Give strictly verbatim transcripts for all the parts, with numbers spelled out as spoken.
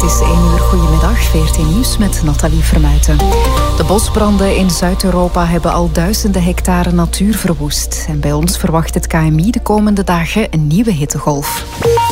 is één uur. Goedemiddag, veertien nieuws met Nathalie Vermuijten. De bosbranden in Zuid-Europa hebben al duizenden hectare natuur verwoest. En bij ons verwacht het K M I de komende dagen een nieuwe hittegolf.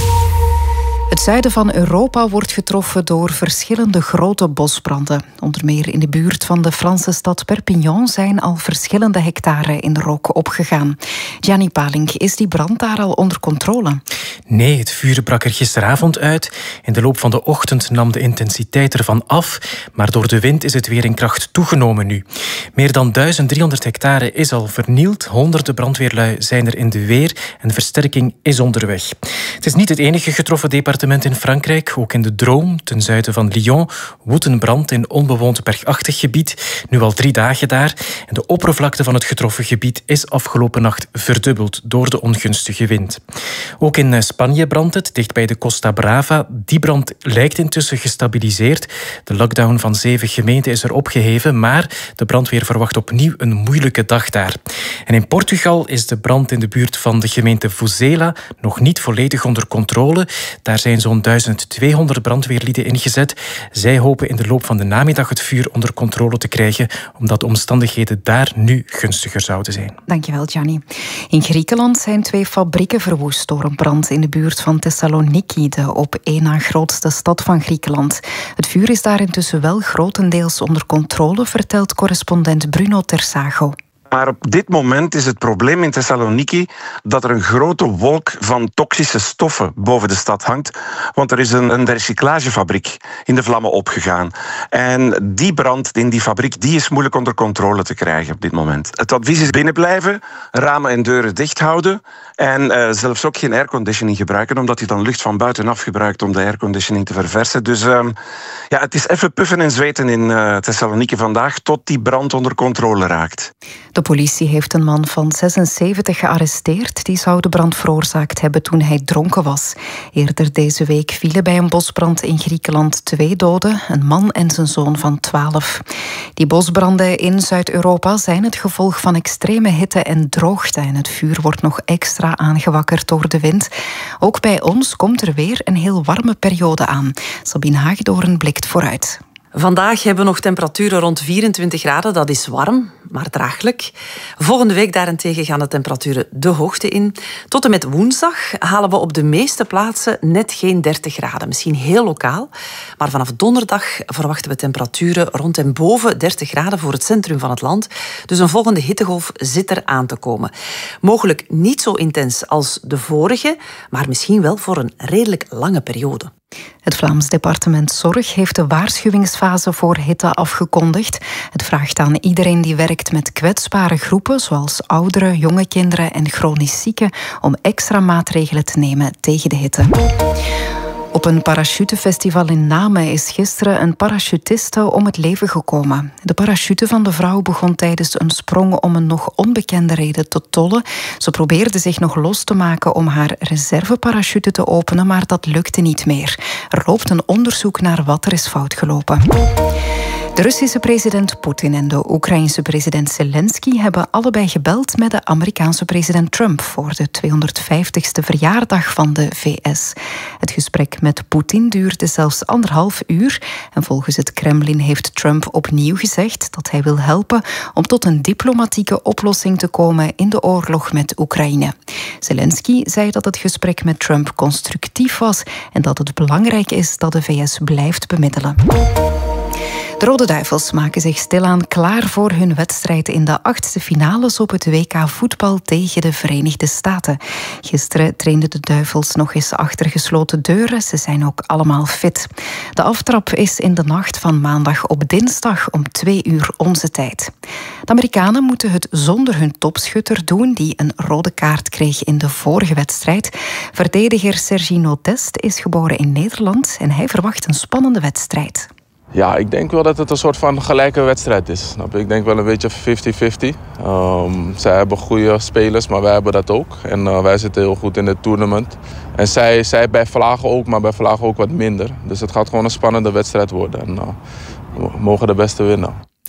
Het zuiden van Europa wordt getroffen door verschillende grote bosbranden. Onder meer in de buurt van de Franse stad Perpignan zijn al verschillende hectare in de rook opgegaan. Gianni Paling, is die brand daar al onder controle? Nee, het vuur brak er gisteravond uit. In de loop van de ochtend nam de intensiteit ervan af, maar door de wind is het weer in kracht toegenomen nu. Meer dan duizend driehonderd hectare is al vernield. Honderden brandweerlui zijn er in de weer en versterking is onderweg. Het is niet het enige getroffen departement in Frankrijk. Ook in de Drôme, ten zuiden van Lyon, woedt een brand in onbewoond bergachtig gebied. Nu al drie dagen daar. En de oppervlakte van het getroffen gebied is afgelopen nacht verdubbeld door de ongunstige wind. Ook in Spanje brandt het, dicht bij de Costa Brava. Die brand lijkt intussen gestabiliseerd. De lockdown van zeven gemeenten is er opgeheven, maar de brandweer verwacht opnieuw een moeilijke dag daar. En in Portugal is de brand in de buurt van de gemeente Vozela nog niet volledig onder controle. Daar zijn zo'n duizend tweehonderd brandweerlieden ingezet. Zij hopen in de loop van de namiddag het vuur onder controle te krijgen, omdat de omstandigheden daar nu gunstiger zouden zijn. Dankjewel, Gianni. In Griekenland zijn twee fabrieken verwoest door een brand in de buurt van Thessaloniki, de op één na grootste stad van Griekenland. Het vuur is daar intussen wel grotendeels onder controle, vertelt correspondent Bruno Tersago. Maar op dit moment is het probleem in Thessaloniki dat er een grote wolk van toxische stoffen boven de stad hangt. Want er is een, een recyclagefabriek in de vlammen opgegaan. En die brand in die fabriek die is moeilijk onder controle te krijgen op dit moment. Het advies is binnenblijven, ramen en deuren dicht houden. En uh, zelfs ook geen airconditioning gebruiken, omdat hij dan lucht van buitenaf gebruikt om de airconditioning te verversen. Dus uh, ja, het is even puffen en zweten in uh, Thessaloniki vandaag tot die brand onder controle raakt. De politie heeft een man van zesenzeventig gearresteerd. Die zou de brand veroorzaakt hebben toen hij dronken was. Eerder deze week vielen bij een bosbrand in Griekenland twee doden, een man en zijn zoon van twaalf. Die bosbranden in Zuid-Europa zijn het gevolg van extreme hitte en droogte. En het vuur wordt nog extra aangewakkerd door de wind. Ook bij ons komt er weer een heel warme periode aan. Sabine Hagedoorn blikt vooruit. Vandaag hebben we nog temperaturen rond vierentwintig graden. Dat is warm, maar draaglijk. Volgende week daarentegen gaan de temperaturen de hoogte in. Tot en met woensdag halen we op de meeste plaatsen net geen dertig graden. Misschien heel lokaal. Maar vanaf donderdag verwachten we temperaturen rond en boven dertig graden voor het centrum van het land. Dus een volgende hittegolf zit er aan te komen. Mogelijk niet zo intens als de vorige, maar misschien wel voor een redelijk lange periode. Het Vlaams departement Zorg heeft de waarschuwingsfase voor hitte afgekondigd. Het vraagt aan iedereen die werkt met kwetsbare groepen, zoals ouderen, jonge kinderen en chronisch zieken, om extra maatregelen te nemen tegen de hitte. Op een parachutefestival in Namen is gisteren een parachutiste om het leven gekomen. De parachute van de vrouw begon tijdens een sprong om een nog onbekende reden te tollen. Ze probeerde zich nog los te maken om haar reserveparachute te openen, maar dat lukte niet meer. Er loopt een onderzoek naar wat er is fout gelopen. De Russische president Poetin en de Oekraïense president Zelensky hebben allebei gebeld met de Amerikaanse president Trump voor de tweehonderdvijftigste verjaardag van de V S. Het gesprek met Poetin duurde zelfs anderhalf uur en volgens het Kremlin heeft Trump opnieuw gezegd dat hij wil helpen om tot een diplomatieke oplossing te komen in de oorlog met Oekraïne. Zelensky zei dat het gesprek met Trump constructief was en dat het belangrijk is dat de V S blijft bemiddelen. De Rode Duivels maken zich stilaan klaar voor hun wedstrijd in de achtste finales op het W K voetbal tegen de Verenigde Staten. Gisteren trainden de Duivels nog eens achter gesloten deuren. Ze zijn ook allemaal fit. De aftrap is in de nacht van maandag op dinsdag om twee uur onze tijd. De Amerikanen moeten het zonder hun topschutter doen, die een rode kaart kreeg in de vorige wedstrijd. Verdediger Sergino Dest is geboren in Nederland en hij verwacht een spannende wedstrijd. Ja, ik denk wel dat het een soort van gelijke wedstrijd is. Snap je? Ik denk wel een beetje vijftig vijftig. Um, zij hebben goede spelers, maar wij hebben dat ook. En uh, wij zitten heel goed in het tournament. En zij, zij bij Vlagen ook, maar bij Vlagen ook wat minder. Dus het gaat gewoon een spannende wedstrijd worden. En uh, we mogen de beste winnen.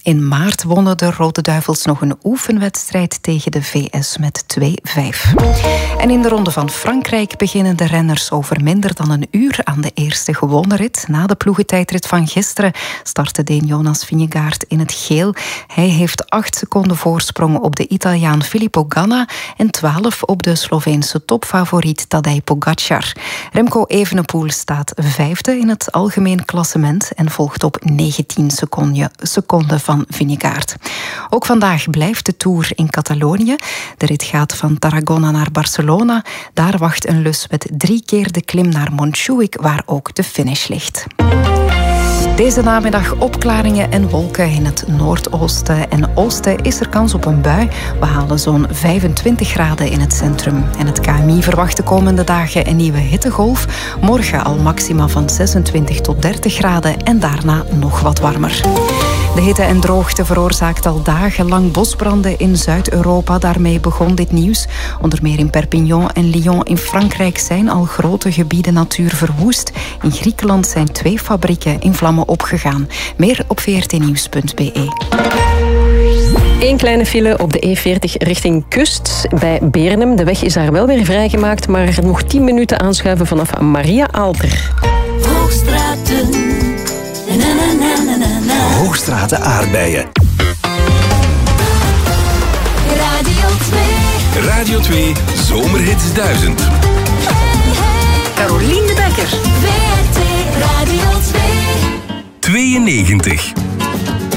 In maart wonnen de Rode Duivels nog een oefenwedstrijd tegen de V S met twee vijf. En in de Ronde van Frankrijk beginnen de renners over minder dan een uur aan de eerste gewone rit. Na de ploegentijdrit van gisteren startte Deen Jonas Vingegaard in het geel. Hij heeft acht seconden voorsprong op de Italiaan Filippo Ganna en twaalf op de Sloveense topfavoriet Tadej Pogacar. Remco Evenepoel staat vijfde in het algemeen klassement en volgt op negentien seconden van Vingegaard. Ook vandaag blijft de Tour in Catalonië. De rit gaat van Tarragona naar Barcelona. Daar wacht een lus met drie keer de klim naar Montjuïc, waar ook de finish ligt. Deze namiddag opklaringen en wolken. In het noordoosten en oosten is er kans op een bui. We halen zo'n vijfentwintig graden in het centrum. En het K M I verwacht de komende dagen een nieuwe hittegolf. Morgen al maxima van zesentwintig tot dertig graden en daarna nog wat warmer. De hitte en droogte veroorzaakt al dagenlang bosbranden in Zuid-Europa. Daarmee begon dit nieuws. Onder meer in Perpignan en Lyon in Frankrijk zijn al grote gebieden natuur verwoest. In Griekenland zijn twee fabrieken in vlammen opgegaan. Meer op v r t nieuws punt b e. Eén kleine file op de E veertig richting kust bij Beernem. De weg is daar wel weer vrijgemaakt, maar nog tien minuten aanschuiven vanaf Maria Aalter. Hoogstraten. Na, na, na, na, na, na. Hoogstraten aardbeien. Radio twee. Radio twee Zomerhits duizend. Hey, hey. Carolien de Bekker. V R T Radio twee. tweeënnegentig.